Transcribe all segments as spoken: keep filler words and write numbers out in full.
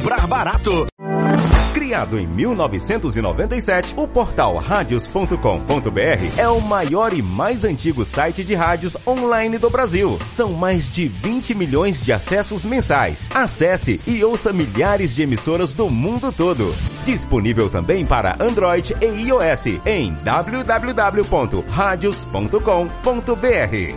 comprar barato. Criado em mil novecentos e noventa e sete, o portal radios ponto com ponto br é o maior e mais antigo site de rádios online do Brasil. São mais de vinte milhões de acessos mensais. Acesse e ouça milhares de emissoras do mundo todo. Disponível também para Android e iOS em w w w ponto radios ponto com ponto br.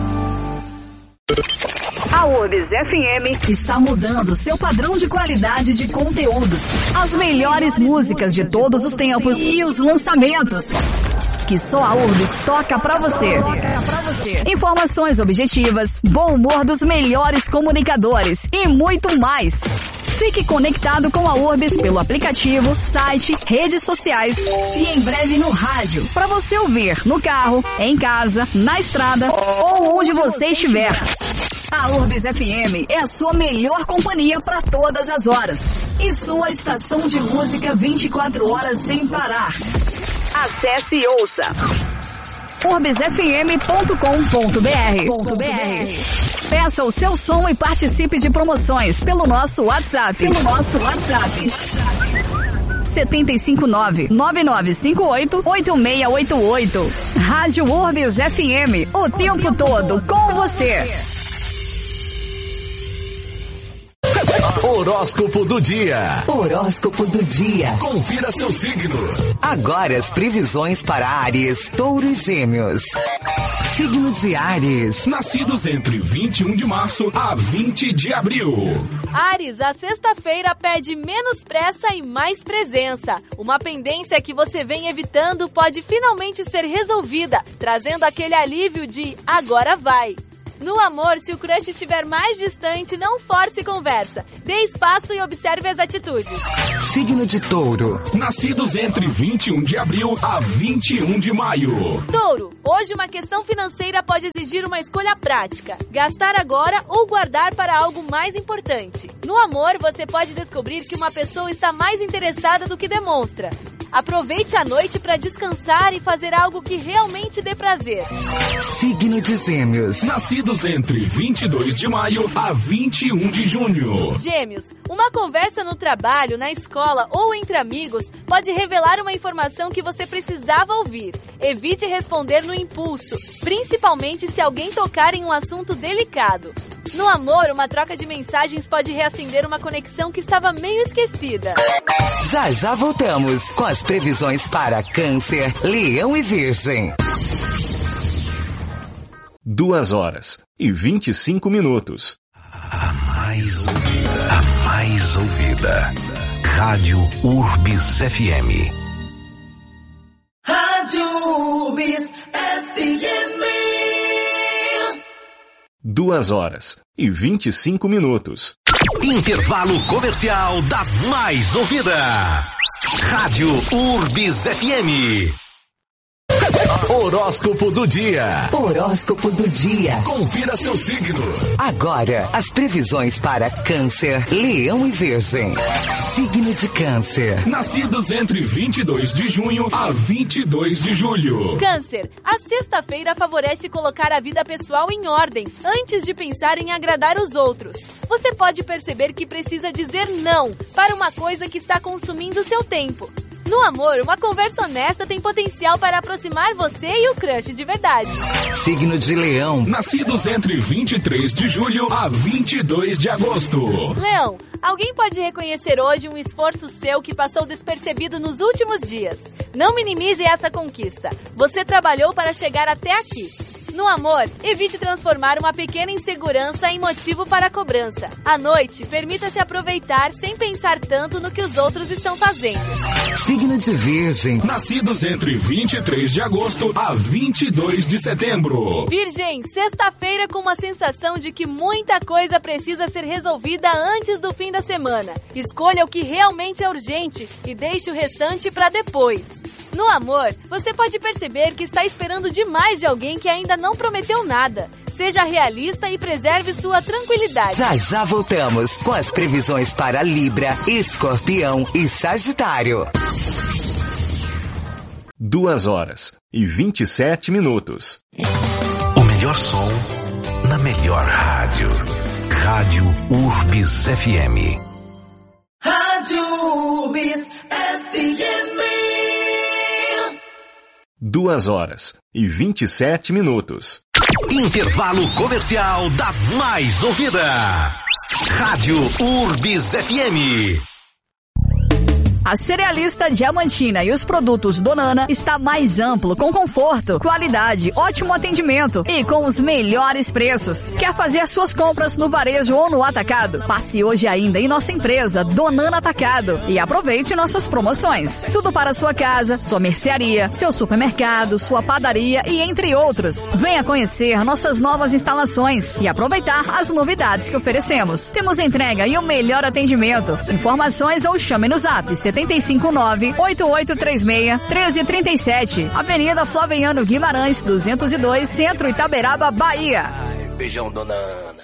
A Urbs F M está mudando seu padrão de qualidade de conteúdos. As melhores músicas de todos os tempos e os lançamentos que só a Urbs toca pra você. Informações objetivas, bom humor dos melhores comunicadores e muito mais. Fique conectado com a Urbs pelo aplicativo, site, redes sociais e em breve no rádio, para você ouvir no carro, em casa, na estrada ou onde você estiver. A Urbs F M é a sua melhor companhia para todas as horas e sua estação de música vinte e quatro horas sem parar. Acesse e ouça urbs f m ponto com ponto br. Peça o seu som e participe de promoções pelo nosso WhatsApp. Pelo nosso WhatsApp. sete cinco nove, nove nove cinco oito, oito seis oito oito. Rádio Urbs F M, o tempo todo com você. Horóscopo do dia. Horóscopo do dia. Confira seu signo. Agora as previsões para Áries, Touro e Gêmeos. Signo de Áries. Nascidos entre vinte e um de março a vinte de abril. Áries, a sexta-feira pede menos pressa e mais presença. Uma pendência que você vem evitando pode finalmente ser resolvida, trazendo aquele alívio de agora vai. No amor, se o crush estiver mais distante, não force conversa. Dê espaço e observe as atitudes. Signo de Touro. Nascidos entre vinte e um de abril a vinte e um de maio. Touro, hoje uma questão financeira pode exigir uma escolha prática. Gastar agora ou guardar para algo mais importante. No amor, você pode descobrir que uma pessoa está mais interessada do que demonstra. Aproveite a noite para descansar e fazer algo que realmente dê prazer. Signo de Gêmeos. Nascidos entre vinte e dois de maio a vinte e um de junho. Gêmeos, uma conversa no trabalho, na escola ou entre amigos pode revelar uma informação que você precisava ouvir. Evite responder no impulso, principalmente se alguém tocar em um assunto delicado. No amor, uma troca de mensagens pode reacender uma conexão que estava meio esquecida. Já já voltamos com as previsões para Câncer, Leão e Virgem. Duas horas e vinte e cinco minutos. A mais ouvida, a mais ouvida. Rádio Urbs F M. Rádio Urbs F M. Duas horas e vinte e cinco minutos. Intervalo comercial da mais ouvida. Rádio Urbs F M. Horóscopo do dia. Horóscopo do dia. Confira seu signo. Agora, as previsões para Câncer, Leão e Virgem. Signo de Câncer. Nascidos entre vinte e dois de junho a vinte e dois de julho. Câncer, a sexta-feira favorece colocar a vida pessoal em ordem, antes de pensar em agradar os outros. Você pode perceber que precisa dizer não para uma coisa que está consumindo seu tempo. No amor, uma conversa honesta tem potencial para aproximar você e o crush de verdade. Signo de Leão. Nascidos entre vinte e três de julho a vinte e dois de agosto. Leão, alguém pode reconhecer hoje um esforço seu que passou despercebido nos últimos dias. Não minimize essa conquista. Você trabalhou para chegar até aqui. No amor, evite transformar uma pequena insegurança em motivo para a cobrança. À noite, permita-se aproveitar sem pensar tanto no que os outros estão fazendo. Signo de Virgem. Nascidos entre vinte e três de agosto a vinte e dois de setembro. Virgem, sexta-feira com uma sensação de que muita coisa precisa ser resolvida antes do fim da semana. Escolha o que realmente é urgente e deixe o restante para depois. No amor, você pode perceber que está esperando demais de alguém que ainda não prometeu nada. Seja realista e preserve sua tranquilidade. Já já voltamos com as previsões para Libra, Escorpião e Sagitário. Duas horas e vinte e sete minutos. O melhor som na melhor rádio. Rádio Urbs F M. Rádio Urbis F M. Duas horas e vinte e sete minutos. Intervalo comercial da Mais Ouvida. Rádio Urbis F M. A Cerealista Diamantina e os produtos Donana está mais amplo, com conforto, qualidade, ótimo atendimento e com os melhores preços. Quer fazer suas compras no varejo ou no atacado? Passe hoje ainda em nossa empresa Donana Atacado e aproveite nossas promoções. Tudo para sua casa, sua mercearia, seu supermercado, sua padaria e entre outros. Venha conhecer nossas novas instalações e aproveitar as novidades que oferecemos. Temos entrega e o melhor atendimento. Informações ou chame no zap setenta e cinco nove, oito oito três seis, um três três sete, Avenida Flaviano Guimarães, duzentos e dois, Centro Itaberaba, Bahia. Beijão, dona Ana.